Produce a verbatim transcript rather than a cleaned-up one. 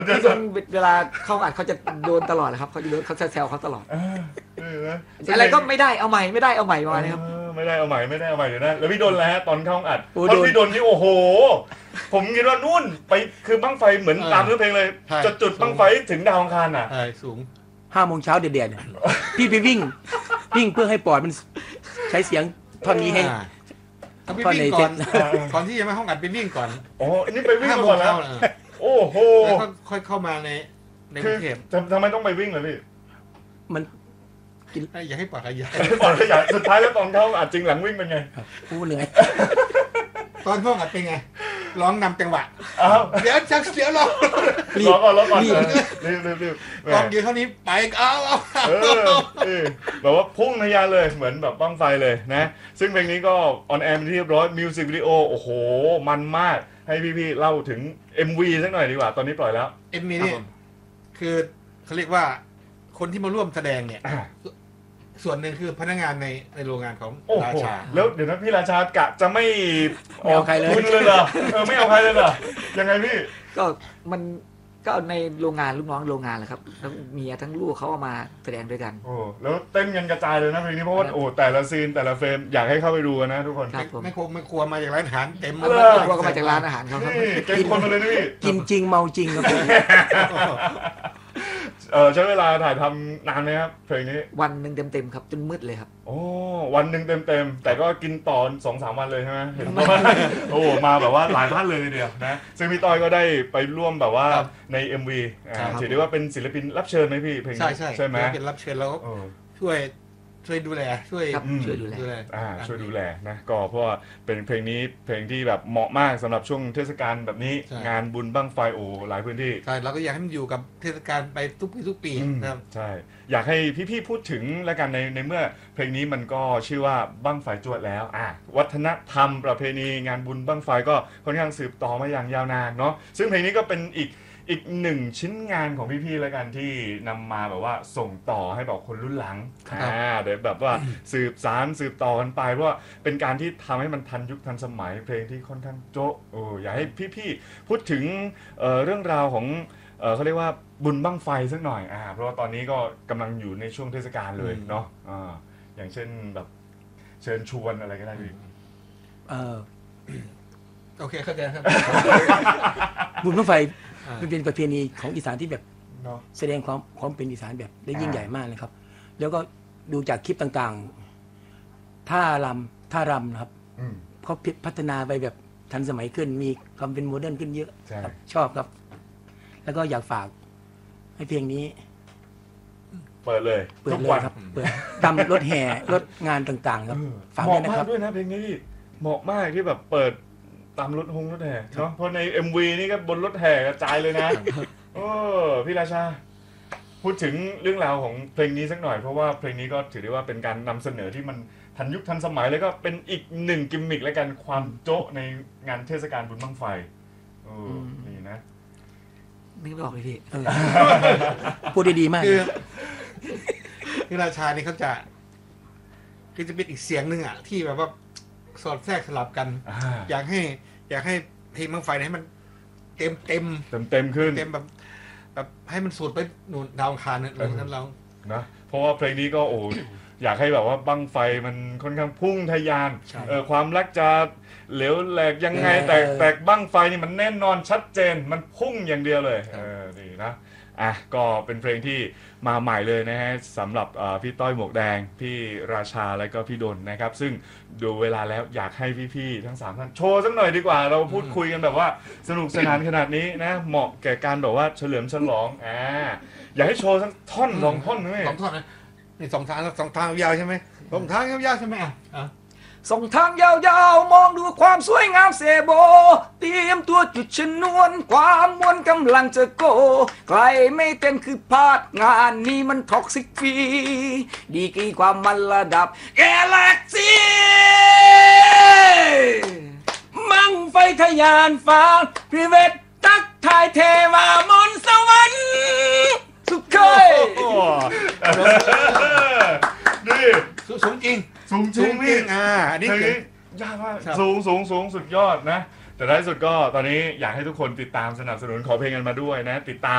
พี่ดนเวลาเข้าอัดเขาจะโดนตลอดเลยครับเขาจะโดนเขาจะแซวเขาตลอดอะไรก็ไม่ได้เอาใหม่ไม่ได้เอาใหม่มาเลยครับไม่ได้เอาใหม่ไม่ได้เอาใหม่เดี๋ยวนะแล้วพี่ดนแล้วฮะตอนเข้าอัดตอนพี่ดนนี่โอ้โหผมคิดว่านู่นไปคือบั้งไฟเหมือนตามเนื้อเพลงเลยจะจุดบั้งไฟถึงดาวอังคารอ่ะใช่สูงห้าโมงเช้าเดือดๆเนี่ยพี่ไปวิ่งวิ่งเพื่อให้ปอดมันใช้เสียงท่อนนี้ให้เอาไปวิ่งก่อนก่อนที่จะมาห้องอัดไปวิ่งก่อนอ๋อนี่ไปวิ่งก่อนแล้วโอ้โหแล้วก็ค่อยเข้ามาในในกรุงเทพทำไมต้องไปวิ่งเลยพี่มันอยากให้ปอดขยายปอดขยายสุดท้ายแล้วตอนเข้าอัดจริงหลังวิ่งเป็นไงกูเหนื่อยตอนห้องอัดเป็นไงร้องนำจังหวะเดี๋ยวชักเสียร้องรีบร้องก่อนรีบรีบรีบรีบร้องเยอะเท่านี้ไปเอาเอาเออแบบว่าพุ่งทะยานเลยเหมือนแบบบั้งไฟเลยนะซึ่งเพลงนี้ก็ออนแอร์เป็นที่เรียบร้อยมิวสิกวิดีโอโอ้โหมันมากให้พี่ๆเล่าถึง เอ็ม วี สักหน่อยดีกว่าตอนนี้ปล่อยแล้วเอ็ม วี นี่คือเขาเรียกว่าคนที่มาร่วมแสดงเนี่ยส่วนหนึ่งคือพนักงานในในโรงงานของราชาแล้วเดี๋ยวนะพี่ราชากะจะไม่เอาใครเลยเลยเหรอเออไม่เอาใครเลยเหรอยังไงพี่ก็มันก็ในโรงงานลูกน้องโรงงานแหละครับแล้วเมียทั้งลูกเขาเอามาแสดงด้วยกันโอ้แล้วเต้นกันกระจายเลยนะเพลงนี้เพราะว่าโอ้แต่ละซีนแต่ละเฟรมอยากให้เข้าไปดูนะทุกคนไม่ครัวไม่ครัวมาจากร้านอาหารเต็มไม่ครัวก็มาจากร้านอาหารเขาครับกินคนมาเลยนี่กินจริงเมาจริงครับเออใช้เวลาถ่ายทำนานไหมครับเพลงนี้วันหนึ่งเต็มๆครับจนมืดเลยครับโอ้วันหนึ่งเต็มๆแต่ก็กินต่อสองสามวันเลยใช่ไหมเห็นว่าโอ้มาแบบว่าหลายท่านเลยทีเดียวนะซึ่งพี่ต้อยก็ได้ไปร่วมแบบว่าใน เอ็ม วี ถือได้ว่าเป็นศิลปินรับเชิญไหมพี่เพลงนี้ใช่ใช่ใช่ไหมเป็นรับเชิญแล้วช่วยช่วยดูแลช่วยช่วยดูแลอ่าช่วยดูแลนะก็เพราะว่าเป็นเพลงนี้เพลงที่แบบเหมาะมากสำหรับช่วงเทศกาลแบบนี้งานบุญบั้งไฟโอ้หลายพื้นที่ใช่เราก็อยากให้มันอยู่กับเทศกาลไปทุกปีทุกปีนะครับใช่อยากให้พี่ๆพูดถึงแล้วกันในในเมื่อเพลงนี้มันก็ชื่อว่าบั้งไฟจวดแล้วอ่ะวัฒนธรรมประเพณีงานบุญบั้งไฟก็ค่อนข้างสืบต่อมาอย่างยาวนานเนาะซึ่งเพลงนี้ก็เป็นอีกอีกหนึ่งชิ้นงานของพี่ๆแล้วกันที่นำมาแบบว่าส่งต่อให้แบบคนรุ่นหลังอ่าเดี๋ยวแบบว่าสืบสานสืบต่อกันไปเพราะว่าเป็นการที่ทำให้มันทันยุคทันสมัยเพลงที่ค่อนข้างโจ๊ะโอ้อยากให้พี่ๆพูดถึง เอ่อ เรื่องราวของเอ่อเขาเรียกว่าบุญบั้งไฟสักหน่อยอ่าเพราะว่าตอนนี้ก็กำลังอยู่ในช่วงเทศกาลเลยเนาะอ่าอย่างเช่นแบบเชิญชวนอะไรก็ได้พี่เออโอเคเข้าใจครับบุญบั้งไฟมันเป็นประเพณีของอีสานที่แบบแสดงความความเป็นอีสานแบบได้ยิ่งใหญ่มากเลยครับแล้วก็ดูจากคลิปต่างๆท่ารำท่ารำนะครับเขาพัฒนาไปแบบทันสมัยขึ้นมีความเป็นโมเดิร์นขึ้นเยอะครับชอบครับแล้วก็อยากฝากให้เพลงนี้เปิดเลยเปิดเลยครับเปิดตามรถแห่รถงานต่างๆครับฝากด้วยนะครับด้วยนะเพลงนี้เหมาะมากที่แบบเปิดตามรถฮงรถแห่เนาะเพราะใน เอ็ม วี นี่ก็บนรถแห่กระจายเลยนะโอ้พี่ราชาพูดถึงเรื่องราวของเพลงนี้สักหน่อยเพราะว่าเพลงนี้ก็ถือได้ว่าเป็นการนำเสนอที่มันทันยุคทันสมัยแล้วก็เป็นอีกหนึ่งกิมมิคและกันความโจ๊ะในงานเทศกาลบุญบั้งไฟโอ้นี่นะนึกไม่ออกเลยพี่พูดดีๆมากคือพี่ราชานี่เขาจะคือจะเป็นอีกเสียงหนึ่งอ่ะที่แบบว่าสอดแทรกสลับกันอยากให้อยากให้เพลงบั้งไฟให้มันเต็มเต็มเต็มเต็มขึ้นเต็มแบบแบบให้มันสูดไปหนุนดาวคารเนี่ยเราทั้งเรานะเพราะว่าเพลงนี้ก็โอ้อยากให้แบบว่าบั้งไฟมันค่อนข้างพุ่งทะยานเออความรักจะเหลวแหลกยังไงแต่แต่บั้งไฟนี่มันแน่นอนชัดเจนมันพุ่งอย่างเดียวเลยเออดีนะอ่ะก็เป็นเพลงที่มาใหม่เลยนะฮะสำหรับพี่ต้อยหมวกแดงพี่ราชาและก็พี่ดนนะครับซึ่งดูเวลาแล้วอยากให้พี่ๆทั้งสามท่านโชว์สักหน่อยดีกว่าเราพูดคุยกันแบบว่าสนุกสนานขนาดนี้นะเหมาะแก่การแบบว่าเฉลิมฉลองอ่าอยากให้โชว์สักท่อนสองท่อนนะสองท่อนนะนี่สองทางสองทางยาวใช่ไหมสองทางยาวๆใช่ไหมอ่ะส่งทางยาวๆมองดูความสวยงามเซโบเตรียมตัวจุดชนวนความมวลกำลังจะโกใครไม่เต้นคือพลาดงานนี้มันท็อกซิกฟรีดีกรีความมันระดับแกลเล็กซี่มั่งไฟทะยานฟ้าพริเวททักทายเทวามนสวรรค์สุขเคยนี่สูงจริงสูงจริงพี่อ่าอันนี้ยากมากสูงสูงสูงสุดยอดนะแต่ท้ายสุดก็ตอนนี้อยากให้ทุกคนติดตามสนับสนุนขอเพลงกันมาด้วยนะติดตาม